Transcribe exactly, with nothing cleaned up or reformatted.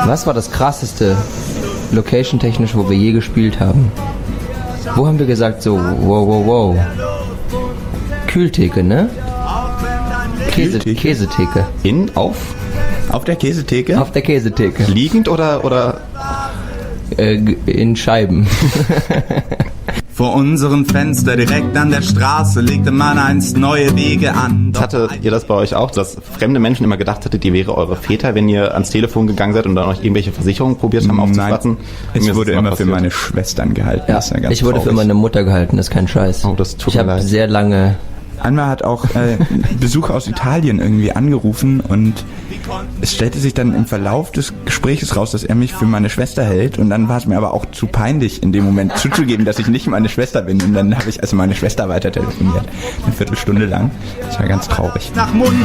Was war das krasseste, location-technisch, wo wir je gespielt haben? Wo haben wir gesagt so, wow, wow, wow. Kühltheke, ne? Käse, Kühltheke? Käsetheke. In, auf, Auf der Käsetheke? Auf der Käsetheke. liegend oder, oder Äh, in Scheiben. Vor unserem Fenster direkt an der Straße legte man einst neue Wege an. hattet ihr das bei euch auch, dass fremde Menschen immer gedacht hättet, die wäre eure Väter, wenn ihr ans Telefon gegangen seid und dann euch irgendwelche Versicherungen probiert haben aufzuplatzen? Nein, es wurde mal immer passiert. für meine Schwestern gehalten. Ja, Das ist ja ganz ich wurde traurig. für meine Mutter gehalten, das ist kein Scheiß. Oh, das tut ich mir habe leid. sehr lange... Einmal hat auch äh, Besucher aus Italien irgendwie angerufen und es stellte sich dann im Verlauf des Gespräches raus, dass er mich für meine Schwester hält und dann war es mir aber auch zu peinlich in dem Moment zuzugeben, dass ich nicht meine Schwester bin und dann habe ich also meine Schwester weiter telefoniert, eine Viertelstunde lang. Das war ganz traurig. Nach Mund